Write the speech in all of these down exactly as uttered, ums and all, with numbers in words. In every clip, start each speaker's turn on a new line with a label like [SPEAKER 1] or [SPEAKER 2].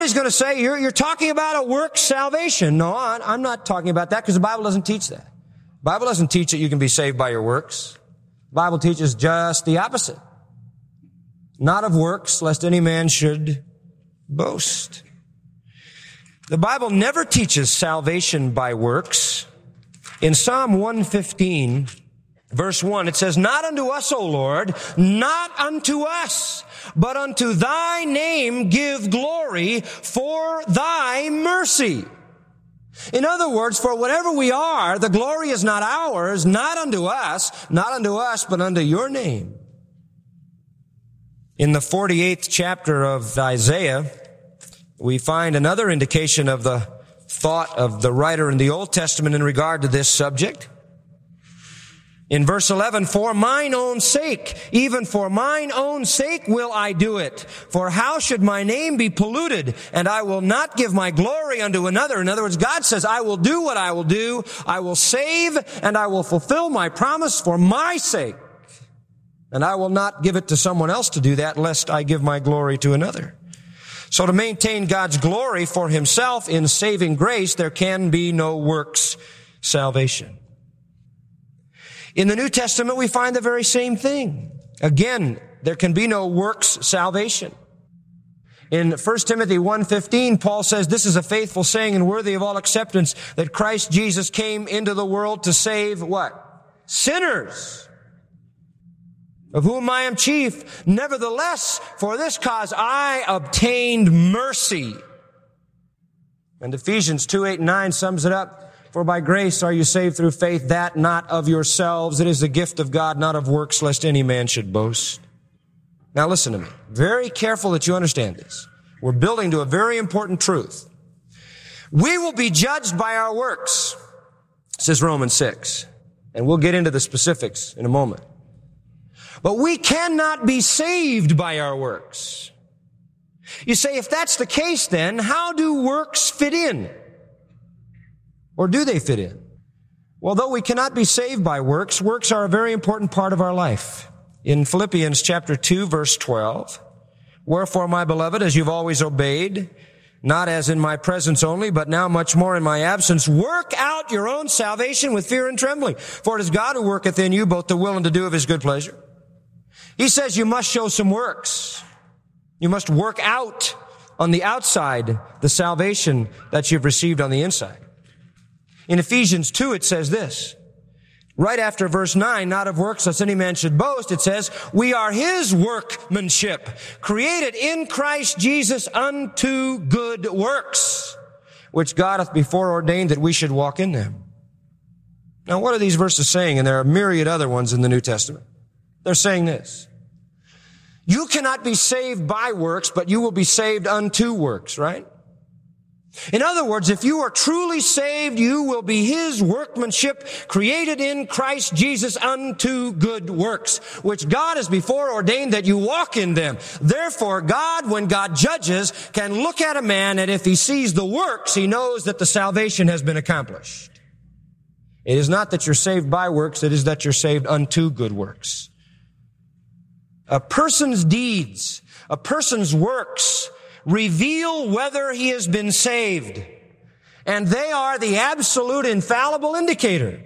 [SPEAKER 1] He's going to say, you're, you're talking about a work salvation. No, I'm not talking about that because the Bible doesn't teach that. The Bible doesn't teach that you can be saved by your works. The Bible teaches just the opposite. Not of works, lest any man should boast. The Bible never teaches salvation by works. In Psalm one fifteen, verse one, it says, not unto us, O Lord, not unto us, but unto thy name give glory for thy mercy. In other words, for whatever we are, the glory is not ours, not unto us, not unto us, but unto your name. In the forty-eighth chapter of Isaiah, we find another indication of the thought of the writer in the Old Testament in regard to this subject. In verse eleven, for mine own sake, even for mine own sake will I do it. For how should my name be polluted? And I will not give my glory unto another. In other words, God says, I will do what I will do. I will save and I will fulfill my promise for my sake. And I will not give it to someone else to do that, lest I give my glory to another. So to maintain God's glory for himself in saving grace, there can be no works salvation. In the New Testament, we find the very same thing. Again, there can be no works salvation. In First Timothy one fifteen, Paul says, this is a faithful saying and worthy of all acceptance, that Christ Jesus came into the world to save what? Sinners, of whom I am chief. Nevertheless, for this cause I obtained mercy. And Ephesians two, eight, and nine sums it up. For by grace are you saved through faith, that not of yourselves. It is the gift of God, not of works, lest any man should boast. Now listen to me. Very careful that you understand this. We're building to a very important truth. We will be judged by our works, says Romans six. And we'll get into the specifics in a moment. But we cannot be saved by our works. You say, if that's the case, then how do works fit in? Or do they fit in? Well, though we cannot be saved by works, works are a very important part of our life. In Philippians chapter two, verse twelve, wherefore, my beloved, as you've always obeyed, not as in my presence only, but now much more in my absence, work out your own salvation with fear and trembling. For it is God who worketh in you both to will and to do of his good pleasure. He says you must show some works. You must work out on the outside the salvation that you've received on the inside. In Ephesians two, it says this. Right after verse nine, not of works lest any man should boast, it says, we are his workmanship, created in Christ Jesus unto good works, which God hath before ordained that we should walk in them. Now, what are these verses saying? And there are myriad other ones in the New Testament. They're saying this. You cannot be saved by works, but you will be saved unto works, right? In other words, if you are truly saved, you will be his workmanship, created in Christ Jesus unto good works, which God has before ordained that you walk in them. Therefore, God, when God judges, can look at a man, and if he sees the works, he knows that the salvation has been accomplished. It is not that you're saved by works, it is that you're saved unto good works. A person's deeds, a person's works, reveal whether he has been saved. And they are the absolute infallible indicator.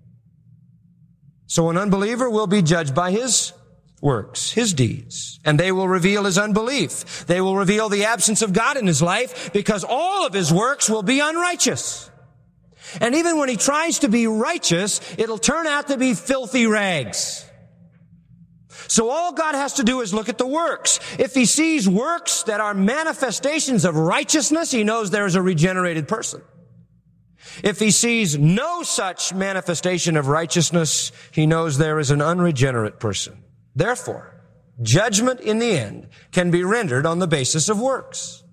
[SPEAKER 1] So an unbeliever will be judged by his works, his deeds. And they will reveal his unbelief. They will reveal the absence of God in his life, because all of his works will be unrighteous. And even when he tries to be righteous, it'll turn out to be filthy rags. So all God has to do is look at the works. If he sees works that are manifestations of righteousness, he knows there is a regenerated person. If he sees no such manifestation of righteousness, he knows there is an unregenerate person. Therefore, judgment in the end can be rendered on the basis of works.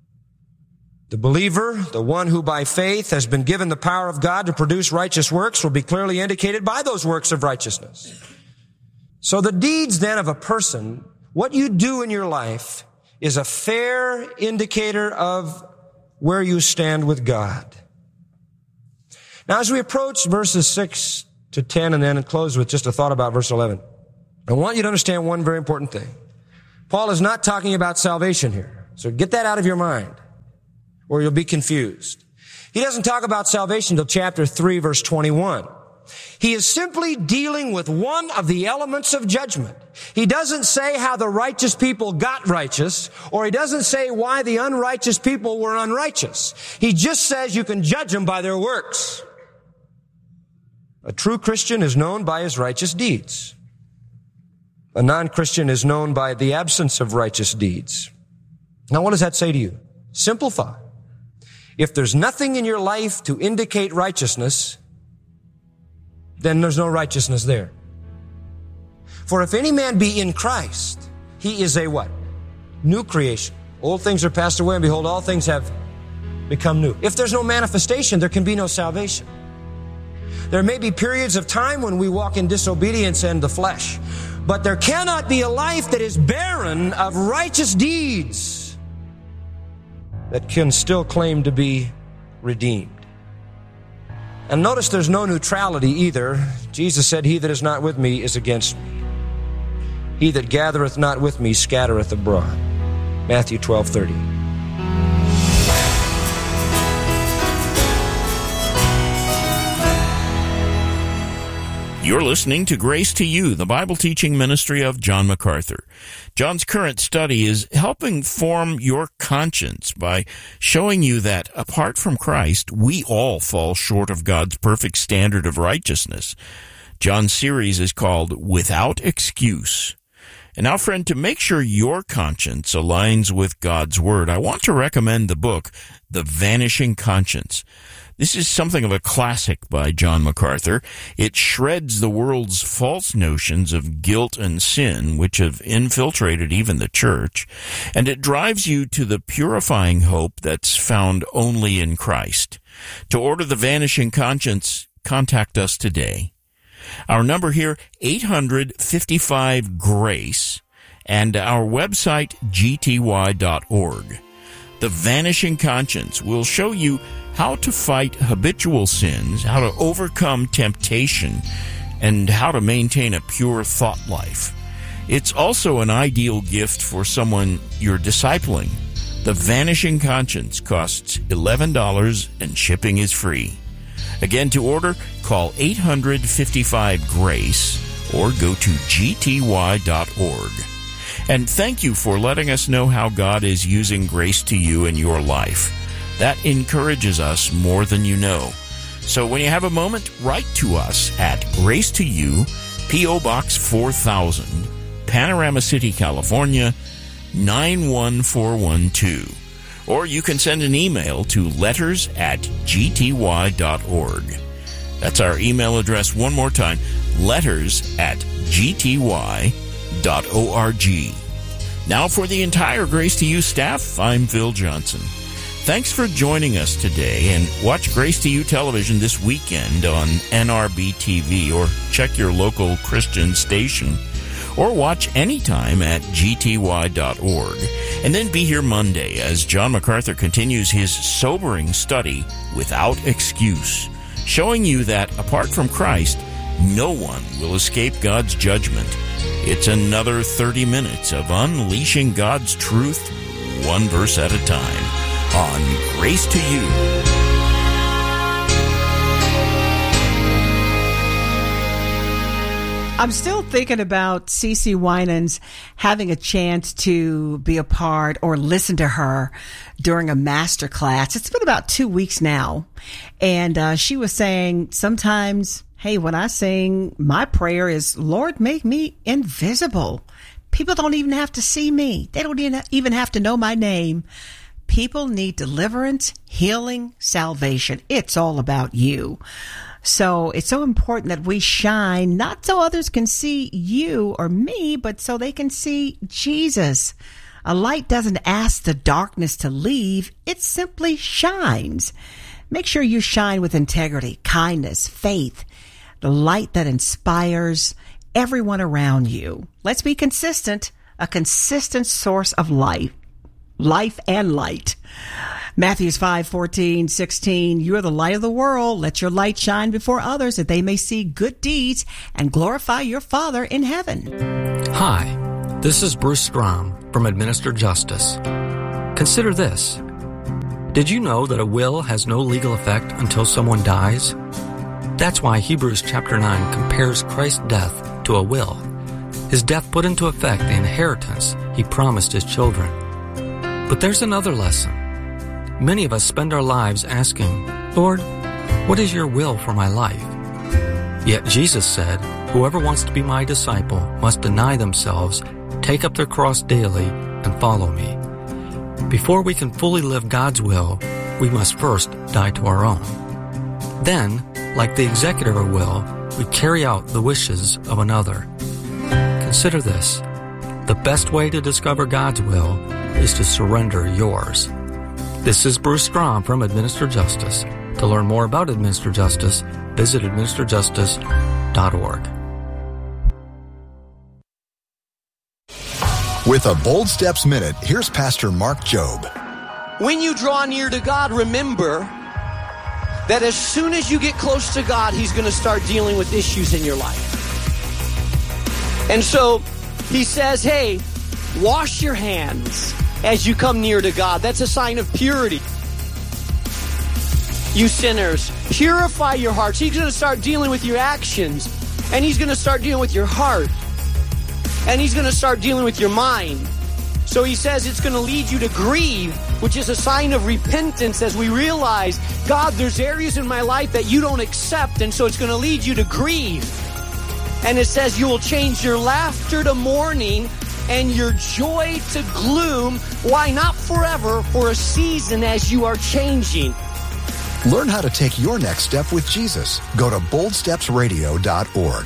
[SPEAKER 1] The believer, the one who by faith has been given the power of God to produce righteous works, will be clearly indicated by those works of righteousness. So the deeds then of a person, what you do in your life, is a fair indicator of where you stand with God. Now, as we approach verses six to ten and then close with just a thought about verse eleven, I want you to understand one very important thing. Paul is not talking about salvation here. So get that out of your mind. or you'll be confused. He doesn't talk about salvation until chapter three, verse twenty-one. He is simply dealing with one of the elements of judgment. He doesn't say how the righteous people got righteous, or he doesn't say why the unrighteous people were unrighteous. He just says you can judge them by their works. A true Christian is known by his righteous deeds. A non-Christian is known by the absence of righteous deeds. Now, what does that say to you? Simplify. If there's nothing in your life to indicate righteousness, then there's no righteousness there. For if any man be in Christ, he is a what? New creation. Old things are passed away, and behold, all things have become new. If there's no manifestation, there can be no salvation. There may be periods of time when we walk in disobedience and the flesh, but there cannot be a life that is barren of righteous deeds that can still claim to be redeemed. And notice there's no neutrality either. Jesus said, he that is not with me is against me. He that gathereth not with me scattereth abroad. Matthew twelve thirty.
[SPEAKER 2] You're listening to Grace to You, the Bible teaching ministry of John MacArthur. John's current study is helping form your conscience by showing you that apart from Christ, we all fall short of God's perfect standard of righteousness. John's series is called Without Excuse. And now, friend, to make sure your conscience aligns with God's Word, I want to recommend the book, The Vanishing Conscience. This is something of a classic by John MacArthur. It shreds the world's false notions of guilt and sin, which have infiltrated even the church, and it drives you to the purifying hope that's found only in Christ. To order The Vanishing Conscience, contact us today. Our number here, eight hundred fifty-five GRACE, and our website, g t y dot org. The Vanishing Conscience will show you how to fight habitual sins, how to overcome temptation, and how to maintain a pure thought life. It's also an ideal gift for someone you're discipling. The Vanishing Conscience costs eleven dollars and shipping is free. Again, to order, call eight hundred fifty-five GRACE or go to g t y dot org. And thank you for letting us know how God is using Grace to You in your life. That encourages us more than you know. So when you have a moment, write to us at Grace to You, P O. Box four thousand, Panorama City, California, nine one four one two. Or you can send an email to letters at g t y dot org. That's our email address one more time, letters at g t y dot org. Now for the entire Grace to You staff, I'm Phil Johnson. Thanks for joining us today, and watch Grace to You television this weekend on N R B T V, or check your local Christian station, or watch anytime at g t y dot org. And then be here Monday as John MacArthur continues his sobering study, Without Excuse, showing you that apart from Christ, no one will escape God's judgment. It's another thirty minutes of unleashing God's truth, one verse at a time, on Grace to You.
[SPEAKER 3] I'm still thinking about CeCe Winans having a chance to be a part or listen to her during a master class. It's been about two weeks now. And uh, she was saying sometimes, hey, when I sing, my prayer is, Lord, make me invisible. People don't even have to see me. They don't even have to know my name. People need deliverance, healing, salvation. It's all about you. So it's so important that we shine, not so others can see you or me, but so they can see Jesus. A light doesn't ask the darkness to leave. It simply shines. Make sure you shine with integrity, kindness, faith, the light that inspires everyone around you. Let's be consistent, a consistent source of life, life and light. Matthew five, fourteen, sixteen, you are the light of the world. Let your light shine before others that they may see good deeds and glorify your Father in heaven.
[SPEAKER 4] Hi, this is Bruce Strom from Administer Justice. Consider this. Did you know that a will has no legal effect until someone dies? That's why Hebrews chapter nine compares Christ's death to a will. His death put into effect the inheritance he promised his children. But there's another lesson. Many of us spend our lives asking, Lord, what is your will for my life? Yet Jesus said, whoever wants to be my disciple must deny themselves, take up their cross daily, and follow me. Before we can fully live God's will, we must first die to our own. Then, like the executor of a will, we carry out the wishes of another. Consider this. The best way to discover God's will is to surrender yours. This is Bruce Strom from Administer Justice. To learn more about Administer Justice, visit administer justice dot org.
[SPEAKER 5] With a Bold Steps Minute, here's Pastor Mark Jobe.
[SPEAKER 6] When you draw near to God, remember that as soon as you get close to God, He's going to start dealing with issues in your life. And so He says, hey, wash your hands as you come near to God. That's a sign of purity. You sinners, purify your hearts. He's going to start dealing with your actions, and He's going to start dealing with your heart. And He's going to start dealing with your mind. So He says it's going to lead you to grieve, which is a sign of repentance as we realize, God, there's areas in my life that you don't accept, and so it's going to lead you to grieve. And it says you will change your laughter to mourning and your joy to gloom. Why not forever, for a season as you are changing?
[SPEAKER 5] Learn how to take your next step with Jesus. Go to bold steps radio dot org.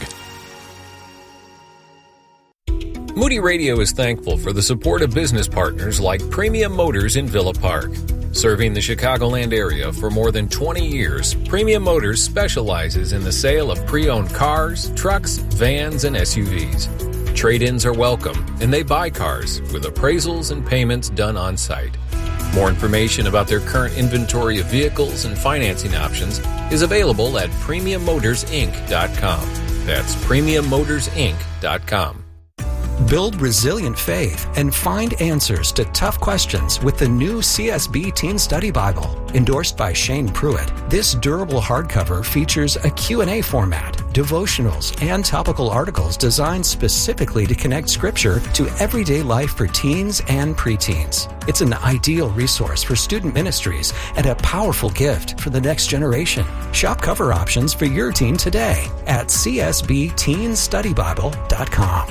[SPEAKER 7] Moody Radio is thankful for the support of business partners like Premium Motors in Villa Park. Serving the Chicagoland area for more than twenty years, Premium Motors specializes in the sale of pre-owned cars, trucks, vans, and S U Vs. Trade-ins are welcome, and they buy cars with appraisals and payments done on site. More information about their current inventory of vehicles and financing options is available at premium motors inc dot com. That's premium motors inc dot com.
[SPEAKER 4] Build resilient faith and find answers to tough questions with the new C S B Teen Study Bible. Endorsed by Shane Pruitt, this durable hardcover features a Q and A format, devotionals, and topical articles designed specifically to connect Scripture to everyday life for teens and preteens. It's an ideal resource for student ministries and a powerful gift for the next generation. Shop cover options for your teen today at c s b teen study bible dot com.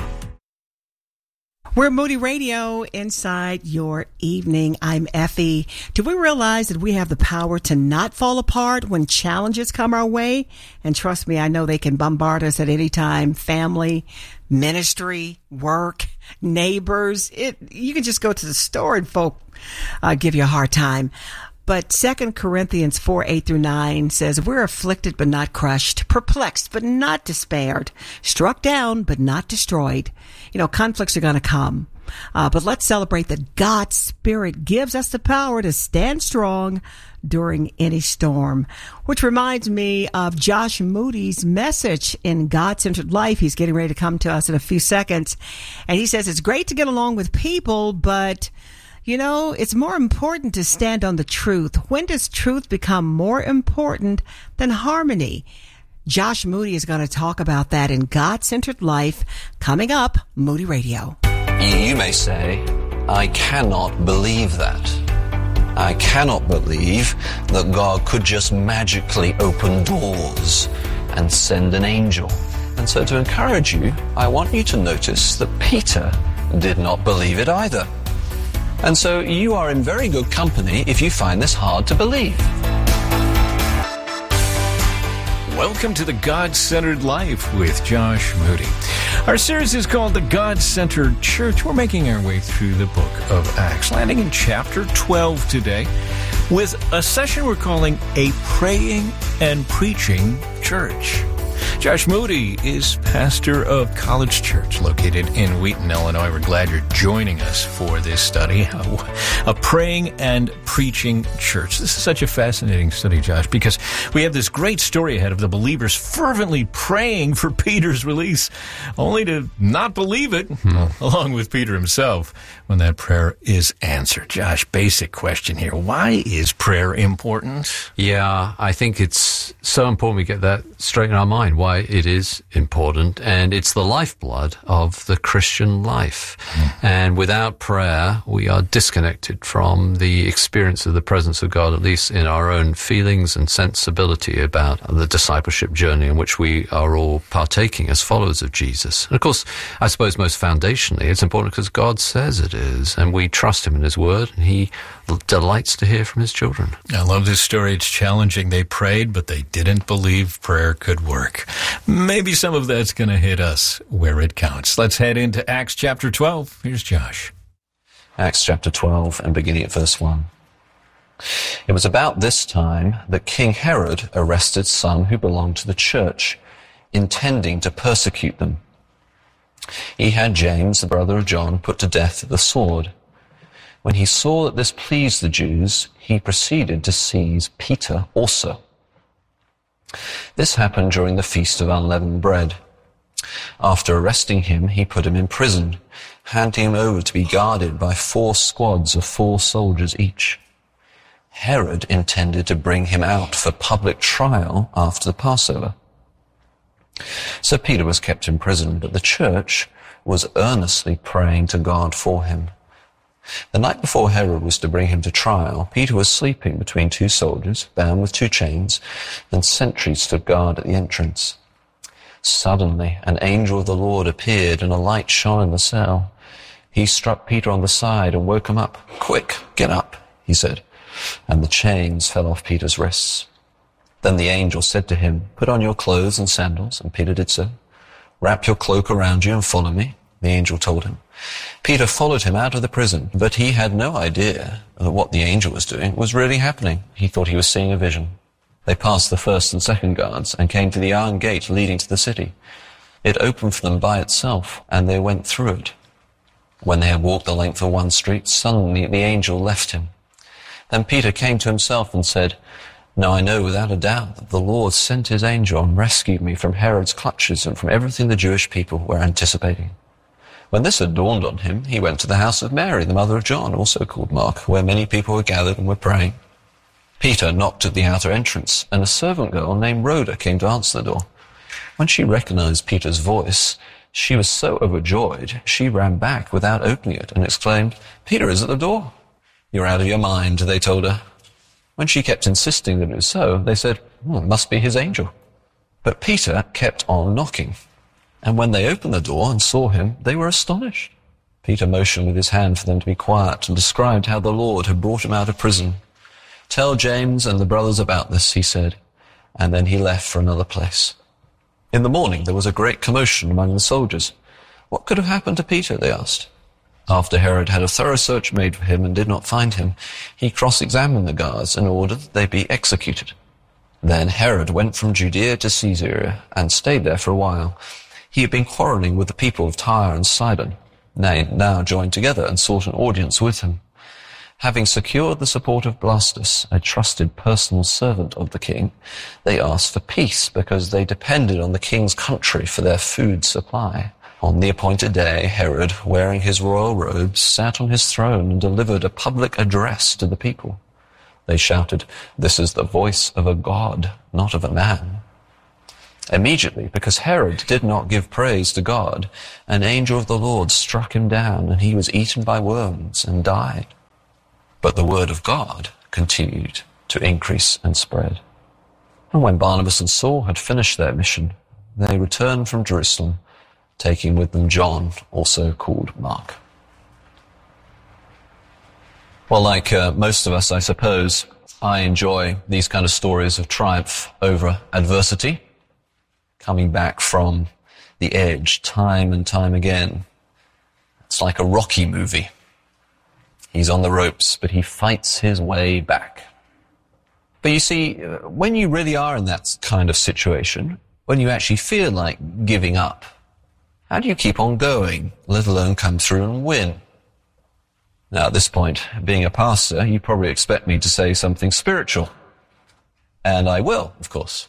[SPEAKER 3] We're Moody Radio, inside your evening. I'm Effie. Do we realize that we have the power to not fall apart when challenges come our way? And trust me, I know they can bombard us at any time. Family, ministry, work, neighbors. It, you can just go to the store and folk uh, give you a hard time. But Second Corinthians four, eight through nine says, we're afflicted but not crushed, perplexed but not despaired, struck down but not destroyed. You know, conflicts are going to come. Uh, but let's celebrate that God's Spirit gives us the power to stand strong during any storm. Which reminds me of Josh Moody's message in God-Centered Life. He's getting ready to come to us in a few seconds. And he says it's great to get along with people, but you know, it's more important to stand on the truth. When does truth become more important than harmony? Josh Moody is going to talk about that in God-Centered Life coming up, Moody Radio.
[SPEAKER 8] You may say, I cannot believe that. I cannot believe that God could just magically open doors and send an angel. And so to encourage you, I want you to notice that Peter did not believe it either. And so you are in very good company if you find this hard to believe.
[SPEAKER 9] Welcome to the God-Centered Life with Josh Moody. Our series is called The God-Centered Church. We're making our way through the book of Acts, landing in chapter twelve today with a session we're calling A Praying and Preaching Church. Josh Moody is pastor of College Church located in Wheaton, Illinois. We're glad you're joining us for this study, a, a praying and preaching church. This is such a fascinating study, Josh, because we have this great story ahead of the believers fervently praying for Peter's release, only to not believe it, hmm. along with Peter himself, when that prayer is answered. Josh, basic question here. Why is prayer important?
[SPEAKER 10] Yeah, I think it's so important we get that straight in our mind, why it is important. And it's the lifeblood of the Christian life. Mm-hmm. And without prayer, we are disconnected from the experience of the presence of God, at least in our own feelings and sensibility about the discipleship journey in which we are all partaking as followers of Jesus. And of course, I suppose most foundationally, it's important because God says it is, and we trust him in his word, and he delights to hear from his children.
[SPEAKER 9] I love this story. It's challenging. They prayed, but they didn't believe prayer could work. Maybe some of that's going to hit us where it counts. Let's head into Acts chapter twelve. Here's Josh.
[SPEAKER 8] Acts chapter twelve, and beginning at verse one. It was about this time that King Herod arrested some who belonged to the church, intending to persecute them. He had James, the brother of John, put to death with the sword. When he saw that this pleased the Jews, he proceeded to seize Peter also. This happened during the Feast of Unleavened Bread. After arresting him, he put him in prison, handing him over to be guarded by four squads of four soldiers each. Herod intended to bring him out for public trial after the Passover. So Peter was kept in prison, but the church was earnestly praying to God for him. The night before Herod was to bring him to trial, Peter was sleeping between two soldiers, bound with two chains, and sentries stood guard at the entrance. Suddenly, an angel of the Lord appeared, and a light shone in the cell. He struck Peter on the side and woke him up. "Quick, get up," he said, and the chains fell off Peter's wrists. Then the angel said to him, "Put on your clothes and sandals," and Peter did so. "Wrap your cloak around you and follow me," the angel told him. Peter followed him out of the prison, but he had no idea that what the angel was doing was really happening. He thought he was seeing a vision. They passed the first and second guards and came to the iron gate leading to the city. It opened for them by itself, and they went through it. When they had walked the length of one street, suddenly the angel left him. Then Peter came to himself and said, "Now I know without a doubt that the Lord sent his angel and rescued me from Herod's clutches and from everything the Jewish people were anticipating." When this had dawned on him, he went to the house of Mary, the mother of John, also called Mark, where many people were gathered and were praying. Peter knocked at the outer entrance, and a servant girl named Rhoda came to answer the door. When she recognized Peter's voice, she was so overjoyed, she ran back without opening it and exclaimed, "Peter is at the door." "You're out of your mind," they told her. When she kept insisting that it was so, they said, well, "It must be his angel." But Peter kept on knocking. And when they opened the door and saw him, they were astonished. Peter motioned with his hand for them to be quiet and described how the Lord had brought him out of prison. "Tell James and the brothers about this," he said, and then he left for another place. In the morning there was a great commotion among the soldiers. "What could have happened to Peter?" they asked. After Herod had a thorough search made for him and did not find him, he cross-examined the guards in order that they be executed. Then Herod went from Judea to Caesarea and stayed there for a while. He had been quarreling with the people of Tyre and Sidon. They now joined together and sought an audience with him. Having secured the support of Blastus, a trusted personal servant of the king, they asked for peace because they depended on the king's country for their food supply. On the appointed day, Herod, wearing his royal robes, sat on his throne and delivered a public address to the people. They shouted, "This is the voice of a god, not of a man." Immediately, because Herod did not give praise to God, an angel of the Lord struck him down, and he was eaten by worms and died. But the word of God continued to increase and spread. And when Barnabas and Saul had finished their mission, they returned from Jerusalem, taking with them John, also called Mark. Well, like uh, most of us, I suppose, I enjoy these kind of stories of triumph over adversity, coming back from the edge time and time again. It's like a Rocky movie. He's on the ropes, but he fights his way back. But you see, when you really are in that kind of situation, when you actually feel like giving up, how do you keep on going, let alone come through and win? Now, at this point, being a pastor, you probably expect me to say something spiritual. And I will, of course.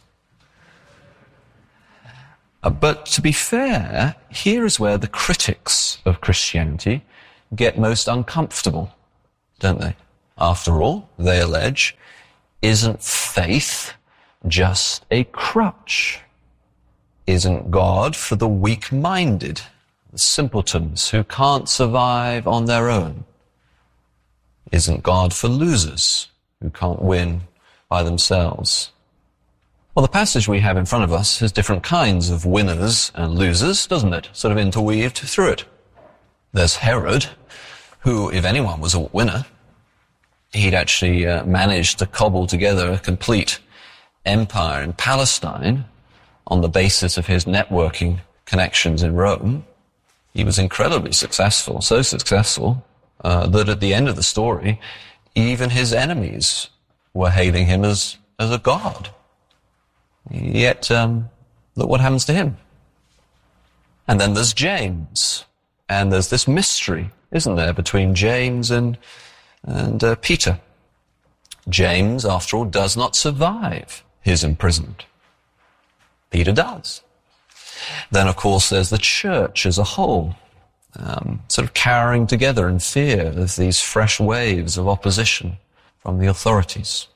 [SPEAKER 8] Uh, but to be fair, here is where the critics of Christianity get most uncomfortable, don't they? After all, they allege, isn't faith just a crutch? Isn't God for the weak-minded, the simpletons who can't survive on their own? Isn't God for losers who can't win by themselves? Well, the passage we have in front of us has different kinds of winners and losers, doesn't it? Sort of interweaved through it. There's Herod, who, if anyone was a winner, he'd actually uh, managed to cobble together a complete empire in Palestine on the basis of his networking connections in Rome. He was incredibly successful, so successful uh, that at the end of the story, even his enemies were hailing him as, as a god. Yet, um, look what happens to him. And then there's James, and there's this mystery, isn't there, between James and, and uh, Peter. James, after all, does not survive his imprisonment. Peter does. Then, of course, there's the church as a whole, um, sort of cowering together in fear of these fresh waves of opposition from the authorities.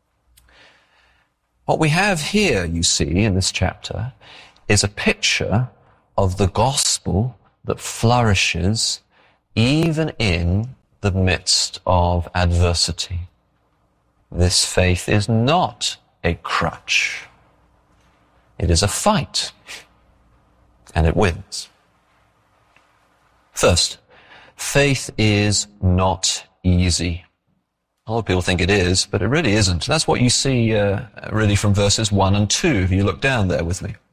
[SPEAKER 8] What we have here, you see, in this chapter, is a picture of the gospel that flourishes even in the midst of adversity. This faith is not a crutch. It is a fight, and it wins. First, faith is not easy. A lot of people think it is, but it really isn't. That's what you see uh, really from verses one and two, if you look down there with me.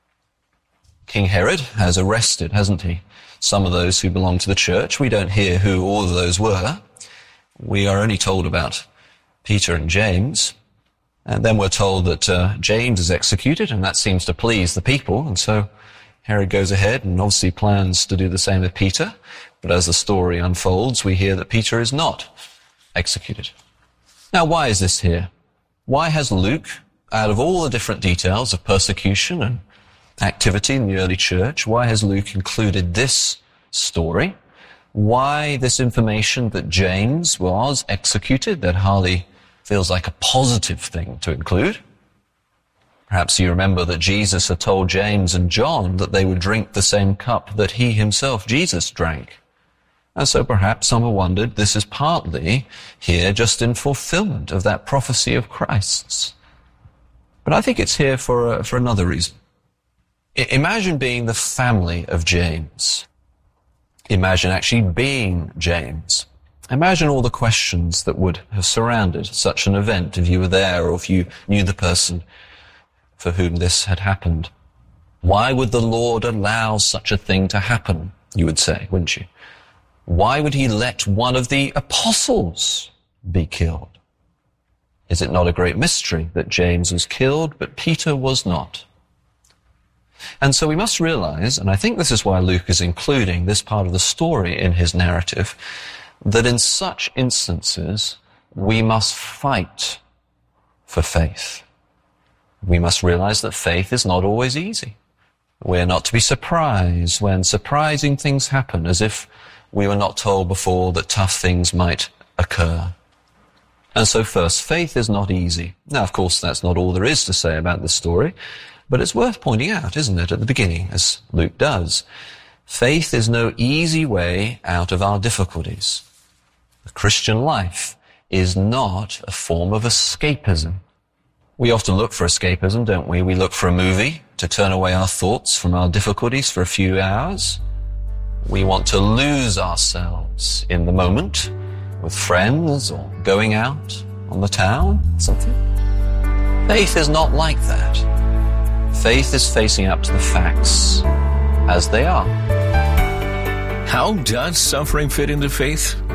[SPEAKER 8] King Herod has arrested, hasn't he, some of those who belong to the church. We don't hear who all of those were. We are only told about Peter and James. And then we're told that uh, James is executed, and that seems to please the people. And so Herod goes ahead and obviously plans to do the same with Peter. But as the story unfolds, we hear that Peter is not executed. Now, why is this here? Why has Luke, out of all the different details of persecution and activity in the early church, why has Luke included this story? Why this information that James was executed? That hardly feels like a positive thing to include. Perhaps you remember that Jesus had told James and John that they would drink the same cup that he himself, Jesus, drank. And so perhaps some have wondered, this is partly here just in fulfillment of that prophecy of Christ's. But I think it's here for, uh, for another reason. I- imagine being the family of James. Imagine actually being James. Imagine all the questions that would have surrounded such an event if you were there or if you knew the person for whom this had happened. Why would the Lord allow such a thing to happen, you would say, wouldn't you? Why would he let one of the apostles be killed? Is it not a great mystery that James was killed, but Peter was not? And so we must realize, and I think this is why Luke is including this part of the story in his narrative, that in such instances, we must fight for faith. We must realize that faith is not always easy. We're not to be surprised when surprising things happen, as if we were not told before that tough things might occur. And so first, faith is not easy. Now, of course, that's not all there is to say about this story, but it's worth pointing out, isn't it, at the beginning, as Luke does. Faith is no easy way out of our difficulties. The Christian life is not a form of escapism. We often look for escapism, don't we? We look for a movie to turn away our thoughts from our difficulties for a few hours. We want to lose ourselves in the moment with friends or going out on the town, something. Faith is not like that. Faith is facing up to the facts as they are.
[SPEAKER 9] How does suffering fit into faith?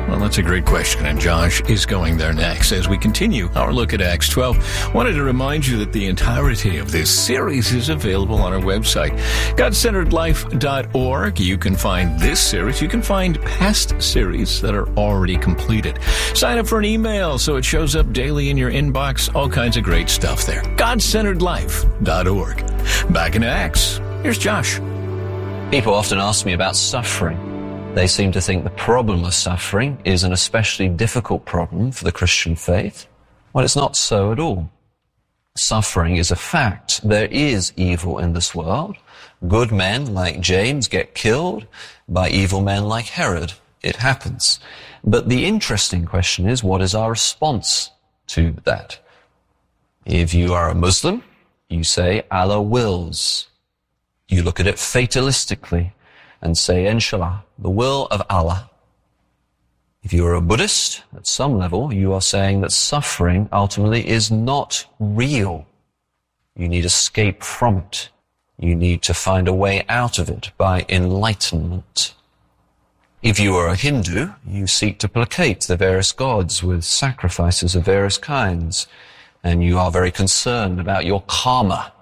[SPEAKER 9] Well, that's a great question, and Josh is going there next as we continue our look at Acts twelve. Wanted to remind you that the entirety of this series is available on our website, God Centered Life dot org. You can find this series. You can find past series that are already completed. Sign up for an email so it shows up daily in your inbox. All kinds of great stuff there. God Centered Life dot org. Back in Acts, here's Josh.
[SPEAKER 8] People often ask me about suffering. They seem to think the problem of suffering is an especially difficult problem for the Christian faith. Well, it's not so at all. Suffering is a fact. There is evil in this world. Good men like James get killed by evil men like Herod. It happens. But the interesting question is, what is our response to that? If you are a Muslim, you say, Allah wills. You look at it fatalistically and say, Inshallah, the will of Allah. If you are a Buddhist, at some level, you are saying that suffering ultimately is not real. You need escape from it. You need to find a way out of it by enlightenment. If you are a Hindu, you seek to placate the various gods with sacrifices of various kinds, and you are very concerned about your karma.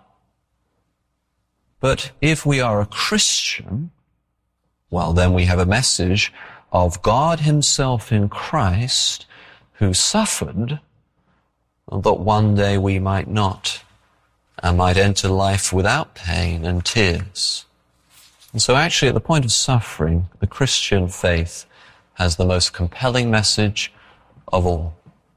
[SPEAKER 8] But if we are a Christian, well, then we have a message of God himself in Christ who suffered that one day we might not and might enter life without pain and tears. And so actually at the point of suffering, the Christian faith has the most compelling message of all.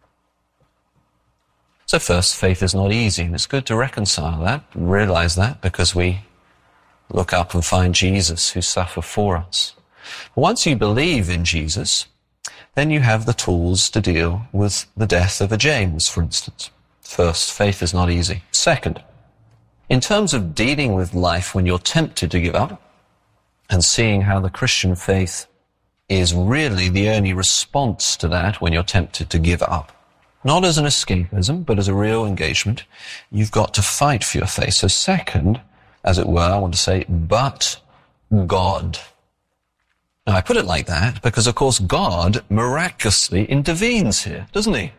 [SPEAKER 8] So first, faith is not easy, and it's good to reconcile that and realize that because we look up and find Jesus who suffered for us. But once you believe in Jesus, then you have the tools to deal with the death of a James, for instance. First, faith is not easy. Second, in terms of dealing with life when you're tempted to give up and seeing how the Christian faith is really the only response to that when you're tempted to give up, not as an escapism, but as a real engagement, you've got to fight for your faith. So second, as it were, I want to say, but God. Now, I put it like that because, of course, God miraculously intervenes here, doesn't he?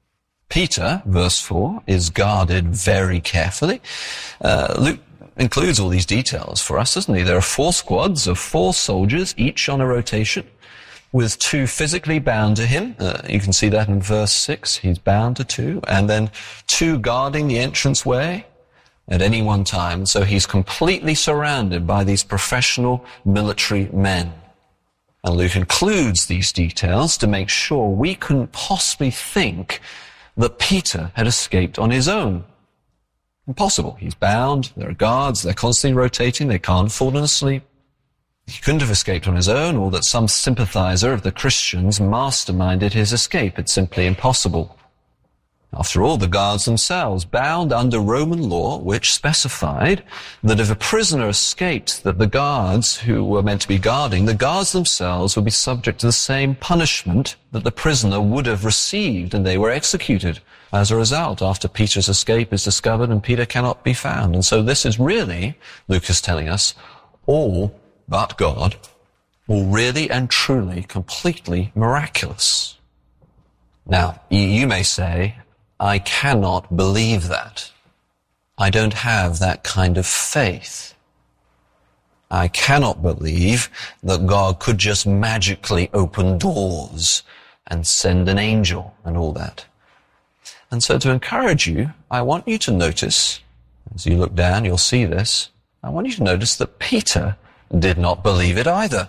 [SPEAKER 8] Peter, verse four, is guarded very carefully. Uh, Luke includes all these details for us, doesn't he? There are four squads of four soldiers, each on a rotation, with two physically bound to him. Uh, you can see that in verse six. He's bound to two. And then two guarding the entranceway at any one time. So he's completely surrounded by these professional military men. And Luke includes these details to make sure we couldn't possibly think that Peter had escaped on his own. Impossible. He's bound. There are guards. They're constantly rotating. They can't have fallen asleep. He couldn't have escaped on his own, or that some sympathizer of the Christians masterminded his escape. It's simply impossible. After all, the guards themselves, bound under Roman law, which specified that if a prisoner escaped, that the guards who were meant to be guarding, the guards themselves would be subject to the same punishment that the prisoner would have received, and they were executed as a result after Peter's escape is discovered and Peter cannot be found. And so this is really, Luke is telling us, all but God, all really and truly, completely miraculous. Now, you may say, I cannot believe that. I don't have that kind of faith. I cannot believe that God could just magically open doors and send an angel and all that. And so to encourage you, I want you to notice, as you look down, you'll see this, I want you to notice that Peter did not believe it either.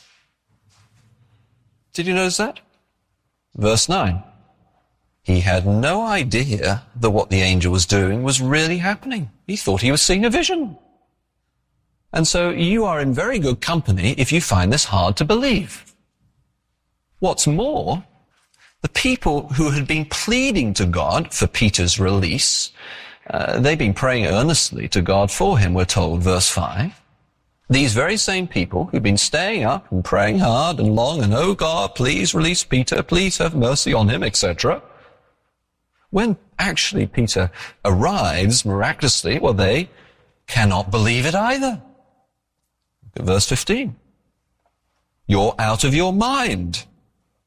[SPEAKER 8] Did you notice that? Verse nine. He had no idea that what the angel was doing was really happening. He thought he was seeing a vision. And so you are in very good company if you find this hard to believe. What's more, the people who had been pleading to God for Peter's release, uh, they've been praying earnestly to God for him, we're told, verse five. These very same people who've been staying up and praying hard and long and, oh God, please release Peter, please have mercy on him, et cetera. When actually Peter arrives miraculously, well, they cannot believe it either. Look at verse fifteen. You're out of your mind,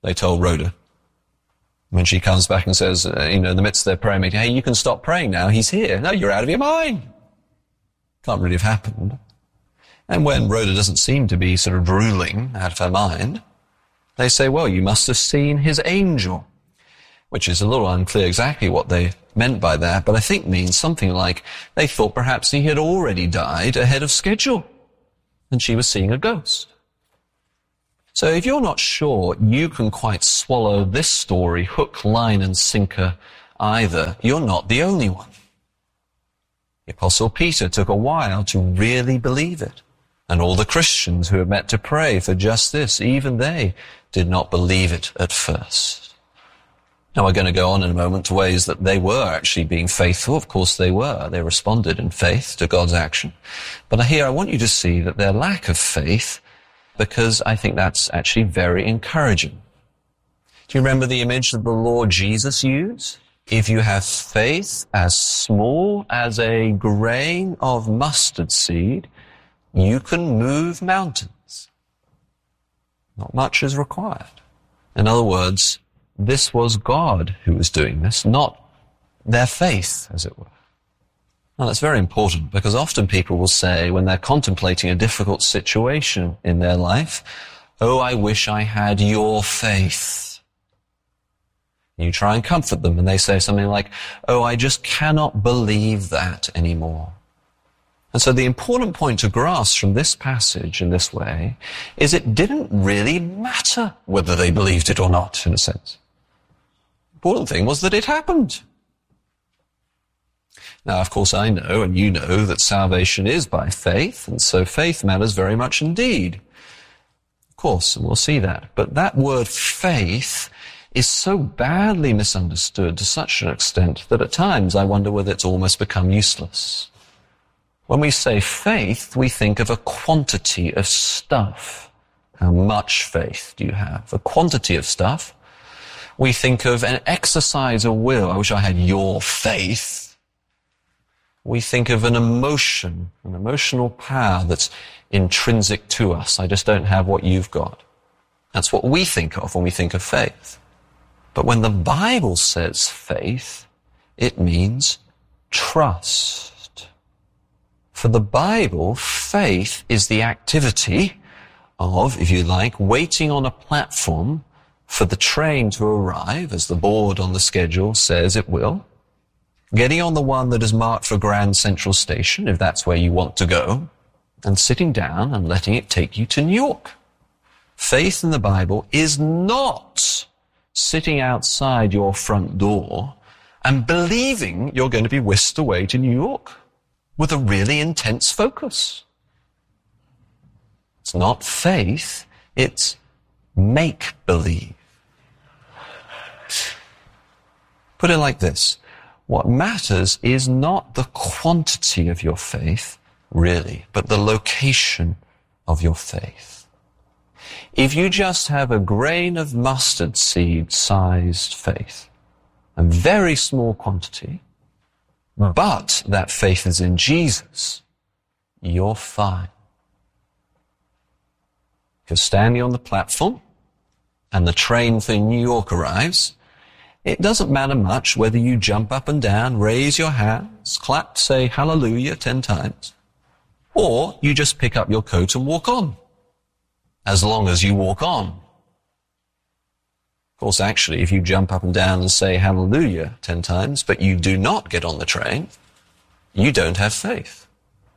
[SPEAKER 8] they told Rhoda. When she comes back and says, uh, you know, in the midst of their prayer meeting, hey, you can stop praying now, he's here. No, you're out of your mind. Can't really have happened. And when Rhoda doesn't seem to be sort of drooling out of her mind, they say, well, you must have seen his angel, which is a little unclear exactly what they meant by that, but I think means something like they thought perhaps he had already died ahead of schedule, and she was seeing a ghost. So if you're not sure you can quite swallow this story hook, line, and sinker either, you're not the only one. The Apostle Peter took a while to really believe it. And all the Christians who had met to pray for just this, even they did not believe it at first. Now we're going to go on in a moment to ways that they were actually being faithful. Of course they were. They responded in faith to God's action. But here I want you to see that their lack of faith, because I think that's actually very encouraging. Do you remember the image that the Lord Jesus used? If you have faith as small as a grain of mustard seed, you can move mountains. Not much is required. In other words, this was God who was doing this, not their faith, as it were. Now, that's very important because often people will say when they're contemplating a difficult situation in their life, oh, I wish I had your faith. You try and comfort them and they say something like, oh, I just cannot believe that anymore. And so the important point to grasp from this passage in this way is it didn't really matter whether they believed it or not, in a sense. The important thing was that it happened. Now, of course, I know and you know that salvation is by faith, and so faith matters very much indeed. Of course, and we'll see that. But that word faith is so badly misunderstood to such an extent that at times I wonder whether it's almost become useless. When we say faith, we think of a quantity of stuff. How much faith do you have? A quantity of stuff. We think of an exercise of will. I wish I had your faith. We think of an emotion, an emotional power that's intrinsic to us. I just don't have what you've got. That's what we think of when we think of faith. But when the Bible says faith, it means trust. For the Bible, faith is the activity of, if you like, waiting on a platform for the train to arrive, as the board on the schedule says it will, getting on the one that is marked for Grand Central Station, if that's where you want to go, and sitting down and letting it take you to New York. Faith in the Bible is not sitting outside your front door and believing you're going to be whisked away to New York with a really intense focus. It's not faith, it's make-believe. Put it like this. What matters is not the quantity of your faith, really, but the location of your faith. If you just have a grain of mustard seed-sized faith, a very small quantity, but that faith is in Jesus, you're fine. If you're standing on the platform and the train for New York arrives, it doesn't matter much whether you jump up and down, raise your hands, clap, say hallelujah ten times, or you just pick up your coat and walk on, as long as you walk on. Of course, actually, if you jump up and down and say hallelujah ten times, but you do not get on the train, you don't have faith.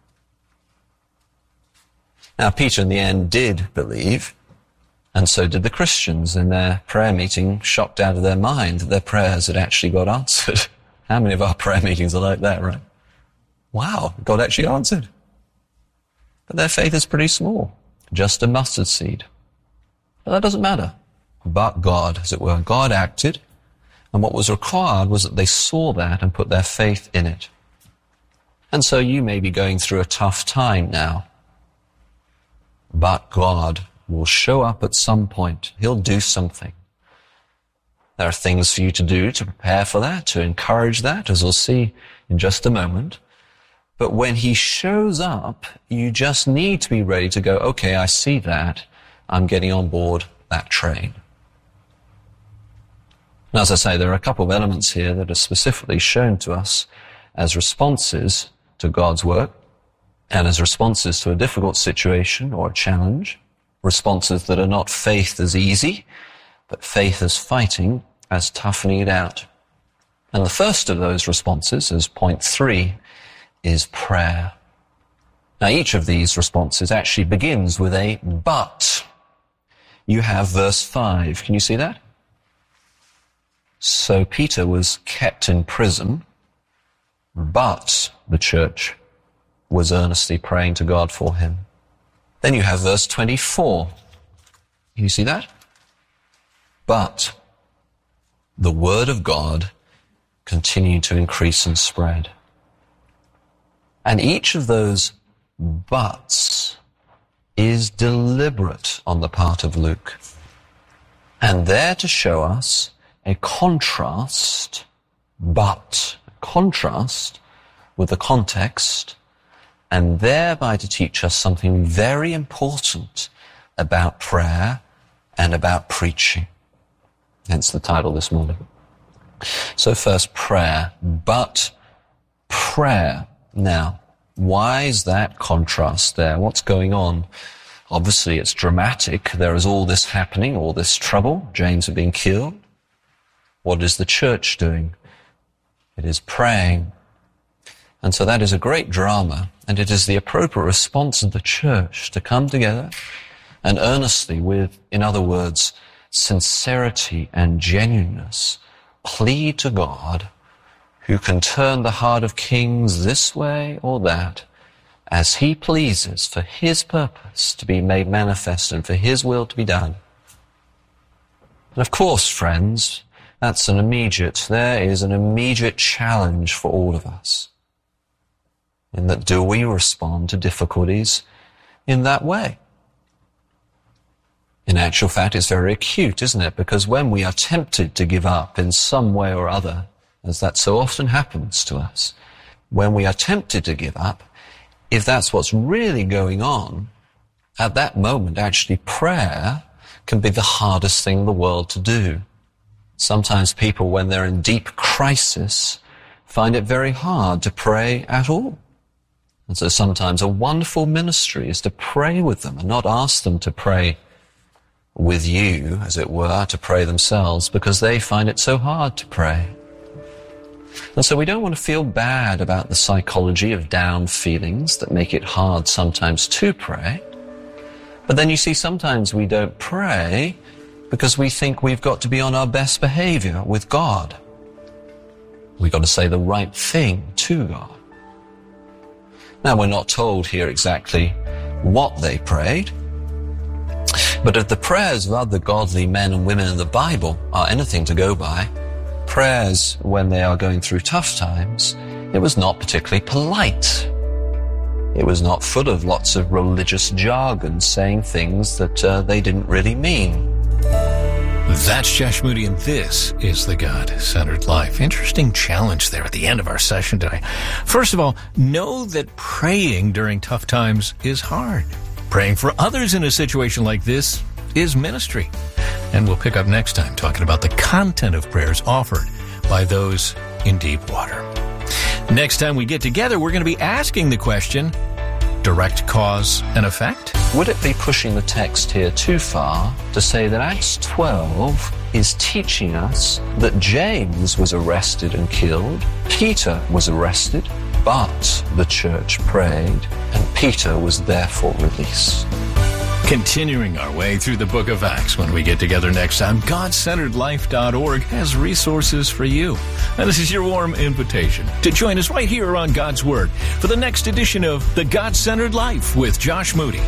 [SPEAKER 8] Now, Peter in the end did believe, and so did the Christians in their prayer meeting, shocked out of their mind that their prayers had actually got answered. How many of our prayer meetings are like that, right? Wow, God actually answered. But their faith is pretty small, just a mustard seed. But that doesn't matter. But God, as it were, God acted, and what was required was that they saw that and put their faith in it. And so you may be going through a tough time now, but God will show up at some point. He'll do something. There are things for you to do to prepare for that, to encourage that, as we'll see in just a moment. But when he shows up, you just need to be ready to go, okay, I see that. I'm getting on board that train. And as I say, there are a couple of elements here that are specifically shown to us as responses to God's work and as responses to a difficult situation or a challenge, responses that are not faith as easy, but faith as fighting, as toughening it out. And the first of those responses, as point three, is prayer. Now, each of these responses actually begins with a but. You have verse five. Can you see that? So Peter was kept in prison, but the church was earnestly praying to God for him. Then you have verse twenty-four. Can you see that? But the word of God continued to increase and spread. And each of those buts is deliberate on the part of Luke, and there to show us a contrast, but a contrast with the context, and thereby to teach us something very important about prayer and about preaching. Hence the title this morning. So first, prayer, but prayer. Now, why is that contrast there? What's going on? Obviously, it's dramatic. There is all this happening, all this trouble. James had been killed. What is the church doing? It is praying. And so that is a great drama, and it is the appropriate response of the church to come together and earnestly, with, in other words, sincerity and genuineness, plead to God, who can turn the heart of kings this way or that, as he pleases, for his purpose to be made manifest and for his will to be done. And of course, friends, that's an immediate, there is an immediate challenge for all of us. In that, do we respond to difficulties in that way? In actual fact, it's very acute, isn't it? Because when we are tempted to give up in some way or other, as that so often happens to us, when we are tempted to give up, if that's what's really going on, at that moment, actually, prayer can be the hardest thing in the world to do. Sometimes people, when they're in deep crisis, find it very hard to pray at all. And so sometimes a wonderful ministry is to pray with them and not ask them to pray with you, as it were, to pray themselves, because they find it so hard to pray. And so we don't want to feel bad about the psychology of down feelings that make it hard sometimes to pray. But then you see, sometimes we don't pray because we think we've got to be on our best behavior with God. We've got to say the right thing to God. Now, we're not told here exactly what they prayed, but if the prayers of other godly men and women in the Bible are anything to go by, prayers when they are going through tough times, it was not particularly polite. It was not full of lots of religious jargon saying things that uh, they didn't really mean.
[SPEAKER 9] That's Josh Moody, and this is the God-Centered Life. Interesting challenge there at the end of our session today. First of all, know that praying during tough times is hard. Praying for others in a situation like this is ministry. And we'll pick up next time talking about the content of prayers offered by those in deep water. Next time we get together, we're going to be asking the question, direct cause and effect?
[SPEAKER 8] Would it be pushing the text here too far to say that Acts twelve is teaching us that James was arrested and killed, Peter was arrested, but the church prayed, and Peter was therefore released?
[SPEAKER 9] Continuing our way through the book of Acts when we get together next time, God Centered Life dot org has resources for you. And this is your warm invitation to join us right here on God's Word for the next edition of The God-Centered Life with Josh Moody.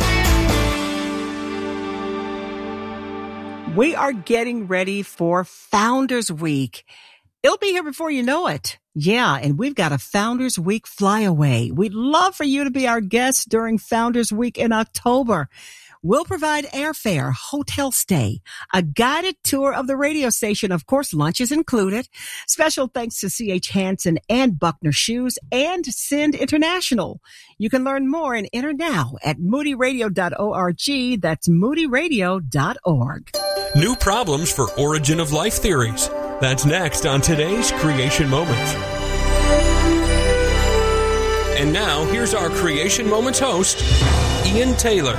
[SPEAKER 3] We are getting ready for Founders Week. It'll be here before you know it. Yeah, and we've got a Founders Week flyaway. We'd love for you to be our guest during Founders Week in October. We'll provide airfare, hotel stay, a guided tour of the radio station. Of course, lunch is included. Special thanks to C H Hansen and Buckner Shoes and Send International. You can learn more and enter now at moody radio dot org. That's moody radio dot org.
[SPEAKER 11] New problems for origin of life theories. That's next on today's Creation Moments. And now, here's our Creation Moments host, Ian Taylor.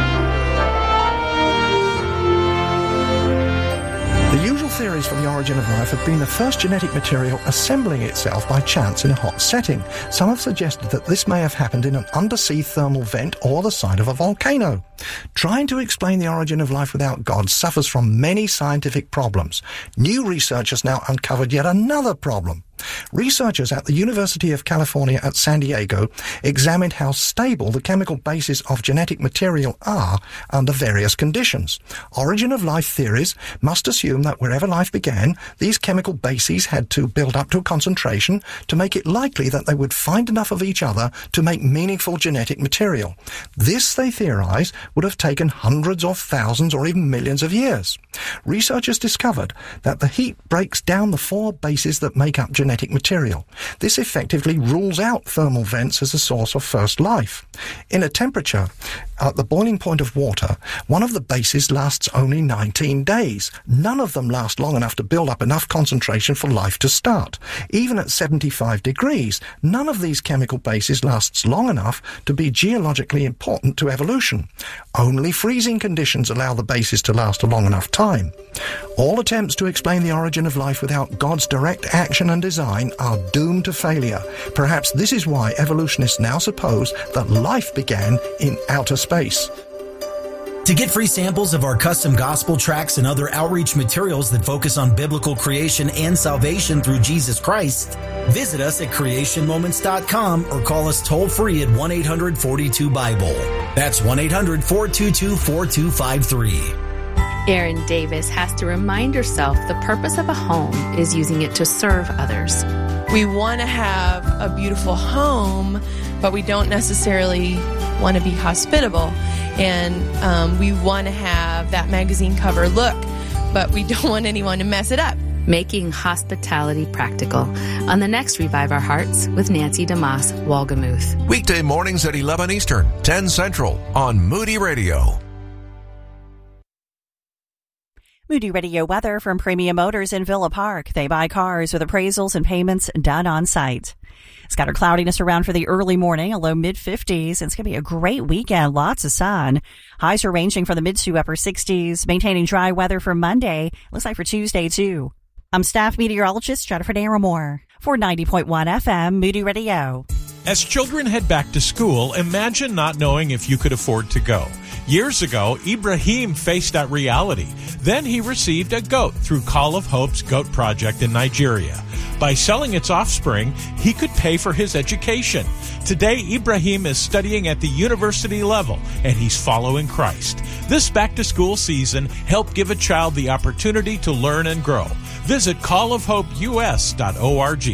[SPEAKER 12] The usual theories for the origin of life have been the first genetic material assembling itself by chance in a hot setting. Some have suggested that this may have happened in an undersea thermal vent or the side of a volcano. Trying to explain the origin of life without God suffers from many scientific problems. New research has now uncovered yet another problem. Researchers at the University of California at San Diego examined how stable the chemical bases of genetic material are under various conditions. Origin of life theories must assume that wherever life began, these chemical bases had to build up to a concentration to make it likely that they would find enough of each other to make meaningful genetic material. This, they theorize, would have taken hundreds of thousands or even millions of years. Researchers discovered that the heat breaks down the four bases that make up genetic genetic material. This effectively rules out thermal vents as a source of first life. In a temperature at the boiling point of water, one of the bases lasts only nineteen days. None of them last long enough to build up enough concentration for life to start. Even at seventy-five degrees, none of these chemical bases lasts long enough to be geologically important to evolution. Only freezing conditions allow the bases to last a long enough time. All attempts to explain the origin of life without God's direct action and design are doomed to failure. Perhaps this is why evolutionists now suppose that life began in outer space.
[SPEAKER 13] To get free samples of our custom gospel tracts and other outreach materials that focus on biblical creation and salvation through Jesus Christ, visit us at creation moments dot com or call us toll free at one eight hundred, four two, Bible. That's one eight hundred, four two two, four two five three.
[SPEAKER 14] Erin Davis has to remind herself the purpose of a home is using it to serve others.
[SPEAKER 15] We want to have a beautiful home, but we don't necessarily want to be hospitable. And um, we want to have that magazine cover look, but we don't want anyone to mess it up.
[SPEAKER 14] Making hospitality practical on the next Revive Our Hearts with Nancy DeMoss Walgamuth.
[SPEAKER 16] Weekday mornings at eleven Eastern, ten Central on Moody Radio.
[SPEAKER 17] Moody Radio weather from Premium Motors in Villa Park. They buy cars with appraisals and payments done on site. Scattered cloudiness around for the early morning, a low mid fifties. It's going to be a great weekend, lots of sun. Highs are ranging from the mid to upper sixties, maintaining dry weather for Monday. Looks like for Tuesday, too. I'm staff meteorologist Jennifer Naramore for ninety point one F M Moody Radio.
[SPEAKER 18] As children head back to school, imagine not knowing if you could afford to go. Years ago, Ibrahim faced that reality. Then he received a goat through Call of Hope's Goat Project in Nigeria. By selling its offspring, he could pay for his education. Today, Ibrahim is studying at the university level, and he's following Christ. This back-to-school season, help give a child the opportunity to learn and grow. Visit call of hope U S dot org.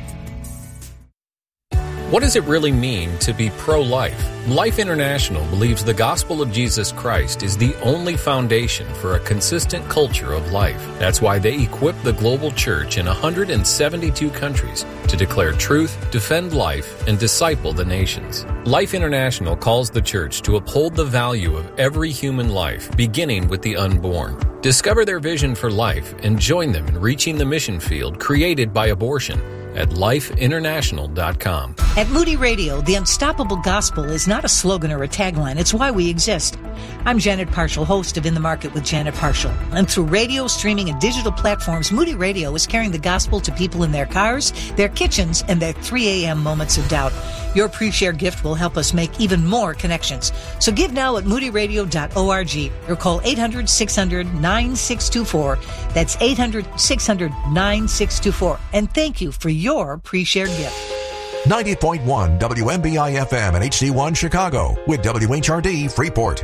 [SPEAKER 7] What does it really mean to be pro-life? Life International believes the gospel of Jesus Christ is the only foundation for a consistent culture of life. That's why they equip the global church in one hundred seventy-two countries to declare truth, defend life, and disciple the nations. Life International calls the church to uphold the value of every human life, beginning with the unborn. Discover their vision for life and join them in reaching the mission field created by abortion at life international dot com.
[SPEAKER 19] At Moody Radio, the unstoppable gospel is not a slogan or a tagline. It's why we exist. I'm Janet Parshall, host of In the Market with Janet Parshall. And through radio, streaming, and digital platforms, Moody Radio is carrying the gospel to people in their cars, their kitchens, and their three a.m. moments of doubt. Your pre-share gift will help us make even more connections. So give now at moody radio dot org or call eight hundred, six hundred, nine six two four. That's eight hundred, six hundred, nine six two four. And thank you for your pre-shared gift.
[SPEAKER 16] ninety point one W M B I F M and H D one Chicago with W H R D Freeport.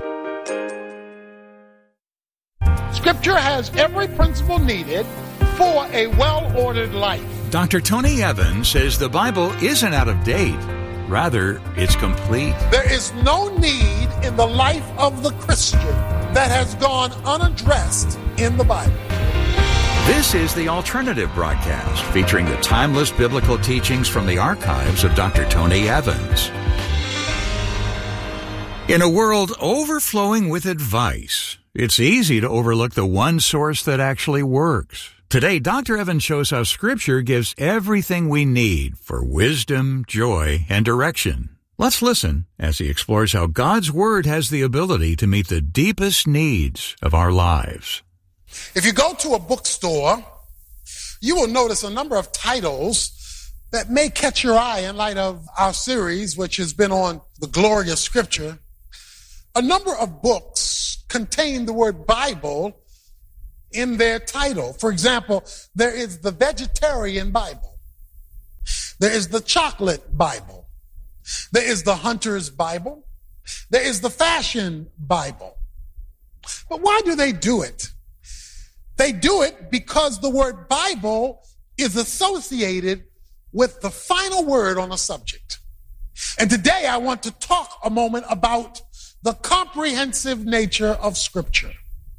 [SPEAKER 20] Scripture has every principle needed for a well-ordered life.
[SPEAKER 21] Doctor Tony Evans says the Bible isn't out of date. Rather, it's complete.
[SPEAKER 20] There is no need in the life of the Christian that has gone unaddressed in the Bible.
[SPEAKER 21] This is the Alternative Broadcast, featuring the timeless biblical teachings from the archives of Doctor Tony Evans. In a world overflowing with advice, it's easy to overlook the one source that actually works. Today, Doctor Evans shows how Scripture gives everything we need for wisdom, joy, and direction. Let's listen as he explores how God's Word has the ability to meet the deepest needs of our lives.
[SPEAKER 20] If you go to a bookstore, you will notice a number of titles that may catch your eye in light of our series, which has been on the glory of Scripture. A number of books contain the word Bible in their title. For example, there is the Vegetarian Bible. There is the Chocolate Bible. There is the Hunter's Bible. There is the Fashion Bible. But why do they do it? They do it because the word Bible is associated with the final word on a subject. And today I want to talk a moment about the comprehensive nature of Scripture.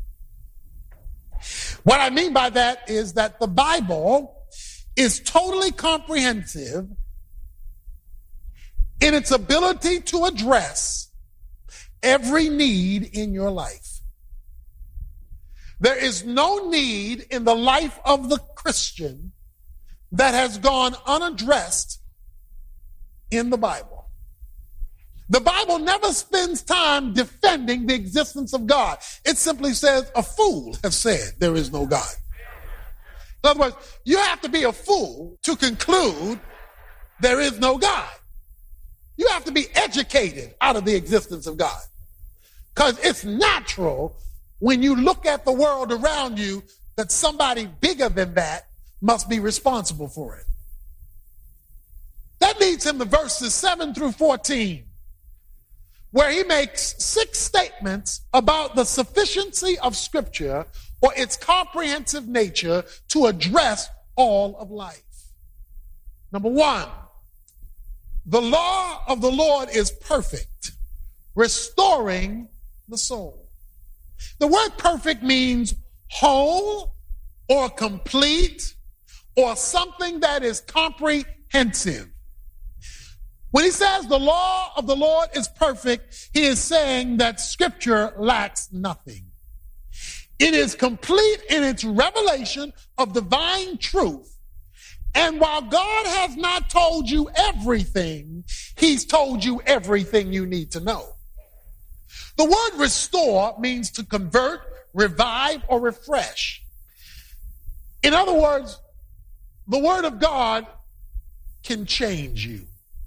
[SPEAKER 20] What I mean by that is that the Bible is totally comprehensive in its ability to address every need in your life. There is no need in the life of the Christian that has gone unaddressed in the Bible. The Bible never spends time defending the existence of God. It simply says, a fool has said there is no God. In other words, you have to be a fool to conclude there is no God. You have to be educated out of the existence of God. Because it's natural when you look at the world around you that somebody bigger than that must be responsible for it. That leads him to verses seven through fourteen, where he makes six statements about the sufficiency of Scripture or its comprehensive nature to address all of life. Number one, the law of the Lord is perfect, restoring the soul. The word perfect means whole or complete or something that is comprehensive. When he says the law of the Lord is perfect, he is saying that Scripture lacks nothing. It is complete in its revelation of divine truth. And while God has not told you everything, he's told you everything you need to know. The word restore means to convert, revive, or refresh. In other words, the Word of God can change you.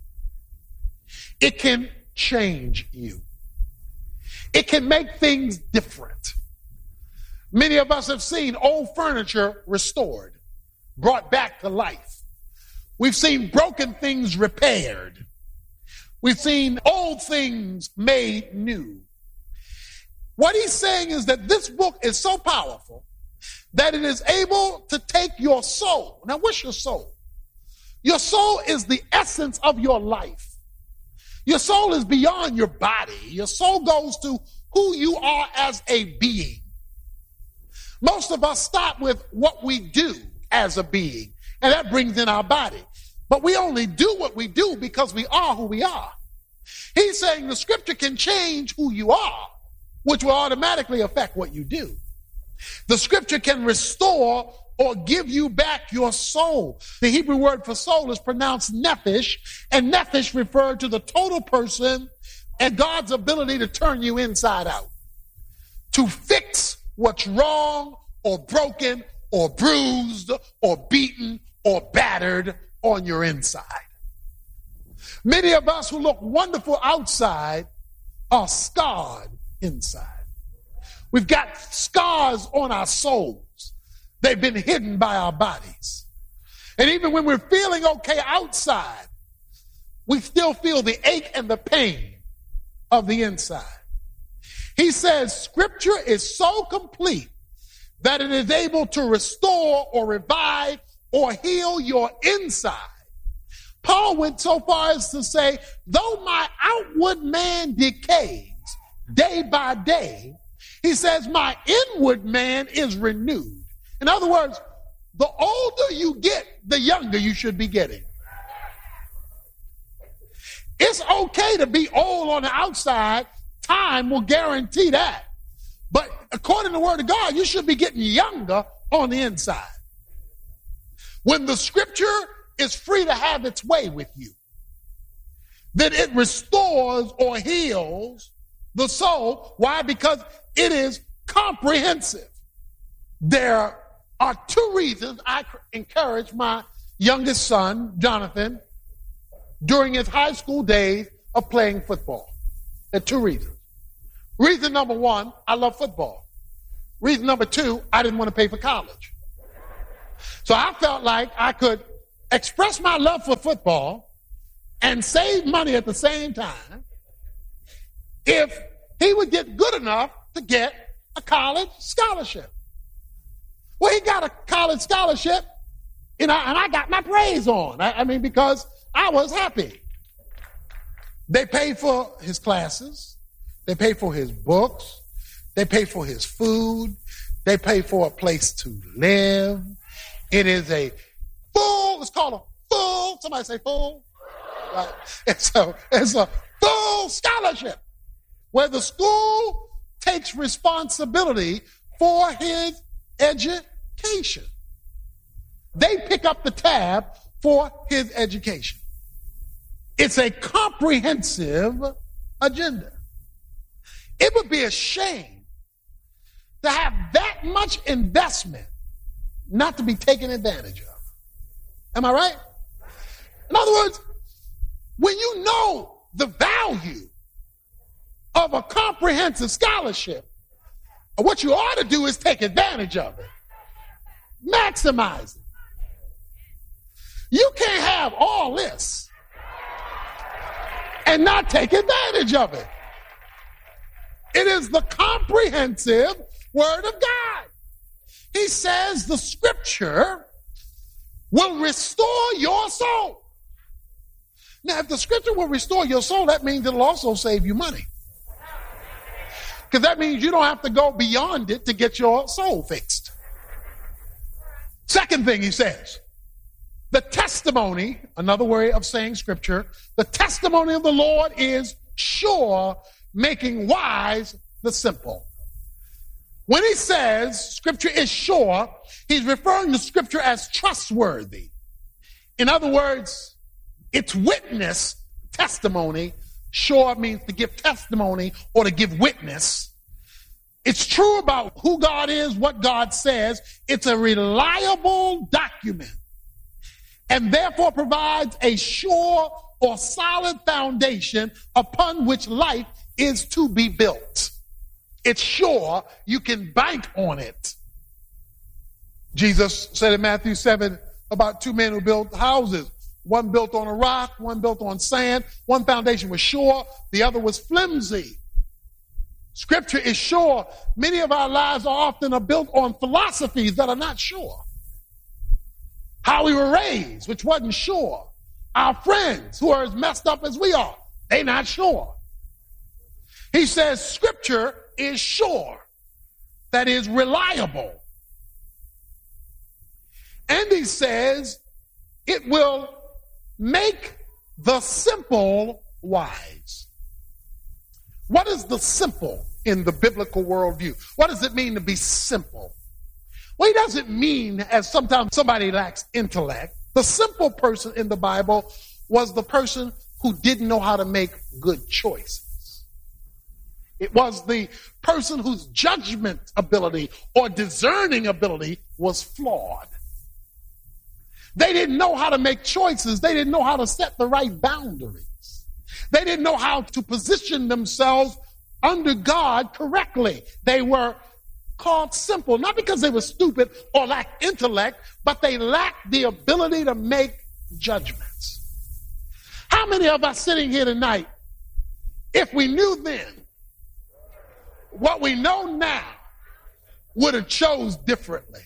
[SPEAKER 20] It can change you. It can make things different. Many of us have seen old furniture restored, brought back to life. We've seen broken things repaired. We've seen old things made new. What he's saying is that this book is so powerful that it is able to take your soul. Now, what's your soul? Your soul is the essence of your life. Your soul is beyond your body. Your soul goes to who you are as a being. Most of us stop with what we do as a being, and that brings in our body. But we only do what we do because we are who we are. He's saying the Scripture can change who you are, which will automatically affect what you do. The Scripture can restore or give you back your soul. The Hebrew word for soul is pronounced nephesh, and nephesh referred to the total person and God's ability to turn you inside out, to fix what's wrong or broken or bruised or beaten or battered on your inside. Many of us who look wonderful outside are scarred inside. We've got scars on our souls. They've been hidden by our bodies. And even when we're feeling okay outside, we still feel the ache and the pain of the inside. He says Scripture is so complete that it is able to restore or revive or heal your inside. Paul went so far as to say, though my outward man decays day by day, he says my inward man is renewed. In other words, the older you get, the younger you should be getting. It's okay to be old on the outside. Time will guarantee that. But according to the word of God, you should be getting younger on the inside. When the scripture is free to have its way with you, then it restores or heals the soul. Why? Because it is comprehensive. There are two reasons I encourage my youngest son, Jonathan, during his high school days of playing football. There are two reasons. Reason number one, I love football. Reason number two, I didn't want to pay for college. So I felt like I could express my love for football and save money at the same time if he would get good enough to get a college scholarship. Well, he got a college scholarship, you know, and I got my praise on. I, I mean, because I was happy. They paid for his classes. They paid for his books. They paid for his food. They paid for a place to live. It is a full, it's called a full, somebody say full. Right. It's a, it's a full scholarship where the school takes responsibility for his education. They pick up the tab for his education. It's a comprehensive agenda. It would be a shame to have that much investment not to be taken advantage of. Am I right? In other words, when you know the value of a comprehensive scholarship, what you ought to do is take advantage of it. Maximize it. You can't have all this and not take advantage of it. It is the comprehensive word of God. He says the scripture will restore your soul. Now, if the scripture will restore your soul, that means it'll also save you money. Because that means you don't have to go beyond it to get your soul fixed. Second thing he says, the testimony, another way of saying scripture, the testimony of the Lord is sure, making wise the simple. When he says scripture is sure, he's referring to scripture as trustworthy. In other words, its witness, testimony, sure means to give testimony or to give witness. It's true about who God is, what God says. It's a reliable document and therefore provides a sure or solid foundation upon which life is to be built. It's sure, you can bank on it. Jesus said in Matthew seven about two men who built houses. One built on a rock, one built on sand. One foundation was sure, the other was flimsy. Scripture is sure. Many of our lives are often are built on philosophies that are not sure. How we were raised, which wasn't sure. Our friends who are as messed up as we are, they're not sure. He says scripture is sure, that is reliable. And he says it will make the simple wise. What is the simple in the biblical worldview? What does it mean to be simple? Well, it doesn't mean, as sometimes somebody lacks intellect. The simple person in the Bible was the person who didn't know how to make good choices. It was the person whose judgment ability or discerning ability was flawed. They didn't know how to make choices. They didn't know how to set the right boundaries. They didn't know how to position themselves under God correctly. They were called simple, not because they were stupid or lacked intellect, but they lacked the ability to make judgments. How many of us sitting here tonight, if we knew then what we know now, would have chose differently?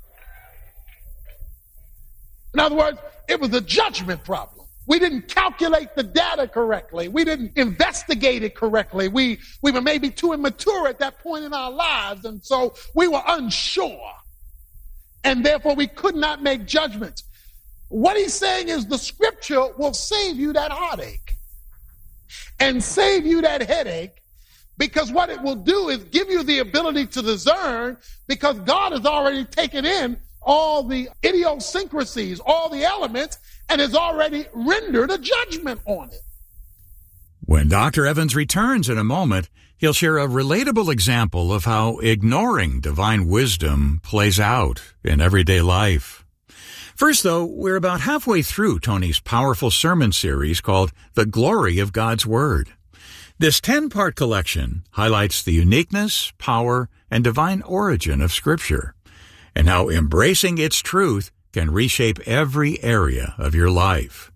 [SPEAKER 20] In other words, it was a judgment problem. We didn't calculate the data correctly. We didn't investigate it correctly. We, we were maybe too immature at that point in our lives, and so we were unsure. And therefore, we could not make judgments. What he's saying is the scripture will save you that heartache and save you that headache, Because what it will do is give you the ability to discern, because God has already taken in all the idiosyncrasies, all the elements, and has already rendered a judgment on it.
[SPEAKER 21] When Doctor Evans returns in a moment, he'll share a relatable example of how ignoring divine wisdom plays out in everyday life. First, though, we're about halfway through Tony's powerful sermon series called The Glory of God's Word. This ten-part collection highlights the uniqueness, power, and divine origin of Scripture, and how embracing its truth can reshape every area of your life.